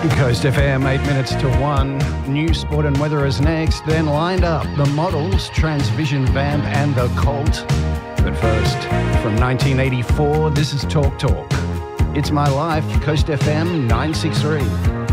Coast FM, 8 minutes to 1. News, sport and weather is next. Then lined up, the Models, Transvision Vamp and the Colt. But first, from 1984, this is Talk Talk. It's My Life, Coast FM 963.